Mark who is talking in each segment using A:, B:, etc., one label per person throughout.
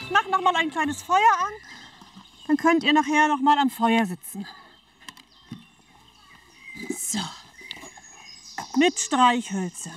A: Ich mache noch mal ein kleines Feuer an. Dann könnt ihr nachher noch mal am Feuer sitzen. So. Mit Streichhölzern.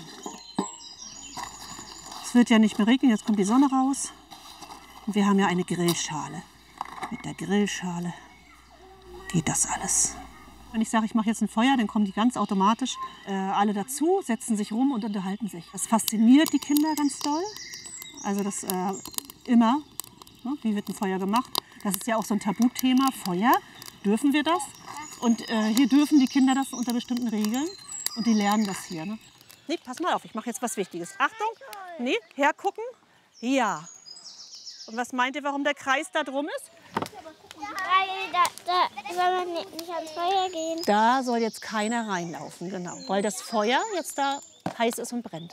A: Es wird ja nicht mehr regnen, jetzt kommt die Sonne raus. Und wir haben ja eine Grillschale. Mit der Grillschale geht das alles. Wenn ich sage, ich mache jetzt ein Feuer, dann kommen die ganz automatisch alle dazu, setzen sich rum und unterhalten sich. Das fasziniert die Kinder ganz doll. Also das immer, ne? Wie wird ein Feuer gemacht? Das ist ja auch so ein Tabuthema, Feuer. Dürfen wir das? Und hier dürfen die Kinder das unter bestimmten Regeln. Und die lernen das hier. Ne? Nee, pass mal auf, ich mache jetzt was Wichtiges. Achtung, nee, hergucken. Ja. Und was meint ihr, warum der Kreis da drum ist?
B: Weil da soll man nicht ans Feuer gehen.
A: Da soll jetzt keiner reinlaufen, genau. Weil das Feuer jetzt da heiß ist und brennt.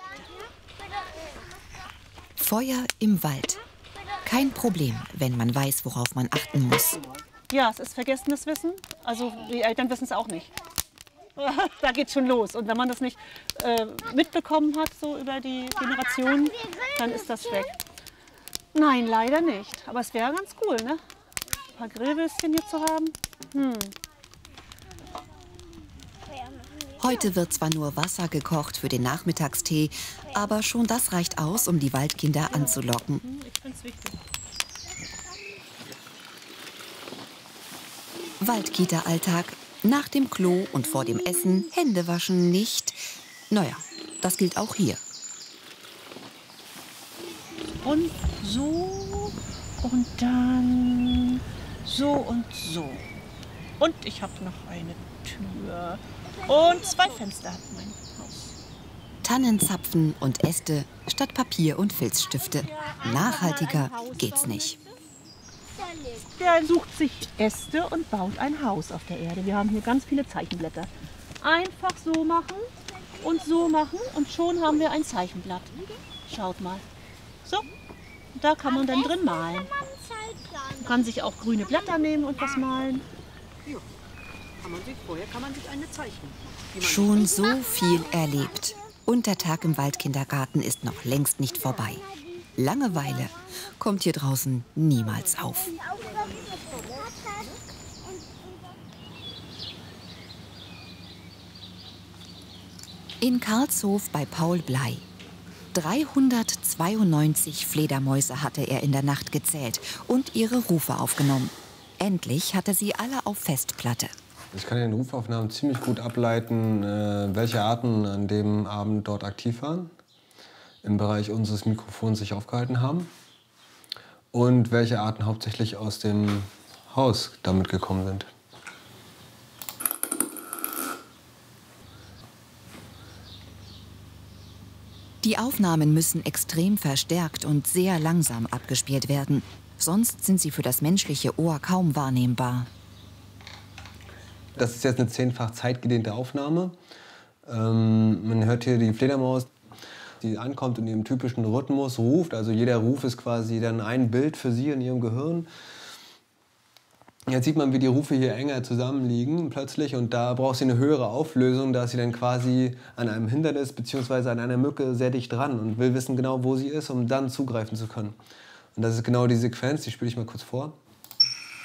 C: Feuer im Wald. Kein Problem, wenn man weiß, worauf man achten muss.
A: Ja, es ist vergessenes Wissen. Also die Eltern wissen es auch nicht. Da geht's schon los. Und wenn man das nicht mitbekommen hat, so über die Generationen, dann ist das weg. Nein, leider nicht. Aber es wäre ganz cool, ne? Ein paar Grillwürstchen hier zu haben.
C: Heute wird zwar nur Wasser gekocht für den Nachmittagstee, aber schon das reicht aus, um die Waldkinder anzulocken.
A: Ich find's wichtig.
C: Waldkita-Alltag. Nach dem Klo und vor dem Essen Hände waschen nicht. Naja, das gilt auch hier.
A: Und so und dann so und so. Und ich habe noch eine Tür und 2 Fenster hat mein Haus.
C: Tannenzapfen und Äste statt Papier und Filzstifte. Nachhaltiger geht's nicht.
A: Der sucht sich Äste und baut ein Haus auf der Erde. Wir haben hier ganz viele Zeichenblätter. Einfach so machen und schon haben wir ein Zeichenblatt. Schaut mal. So, da kann man dann drin malen. Man kann sich auch grüne Blätter nehmen und was malen. Ja, vorher kann man sich eine zeichnen.
C: Schon so viel erlebt. Und der Tag im Waldkindergarten ist noch längst nicht vorbei. Langeweile kommt hier draußen niemals auf. In Karlshof bei Paul Bley. 392 Fledermäuse hatte er in der Nacht gezählt und ihre Rufe aufgenommen. Endlich hatte sie alle auf Festplatte.
D: Ich kann in den Rufaufnahmen ziemlich gut ableiten, welche Arten an dem Abend dort aktiv waren, im Bereich unseres Mikrofons sich aufgehalten haben und welche Arten hauptsächlich aus dem Haus damit gekommen sind.
C: Die Aufnahmen müssen extrem verstärkt und sehr langsam abgespielt werden. Sonst sind sie für das menschliche Ohr kaum wahrnehmbar.
D: Das ist jetzt eine 10-fach zeitgedehnte Aufnahme. Man hört hier die Fledermaus, die ankommt in ihrem typischen Rhythmus, ruft. Also jeder Ruf ist quasi dann ein Bild für sie in ihrem Gehirn. Jetzt sieht man, wie die Rufe hier enger zusammenliegen plötzlich und da braucht sie eine höhere Auflösung, da ist sie dann quasi an einem Hindernis bzw. an einer Mücke sehr dicht dran und will wissen genau, wo sie ist, um dann zugreifen zu können. Und das ist genau die Sequenz, die spiele ich mal kurz vor.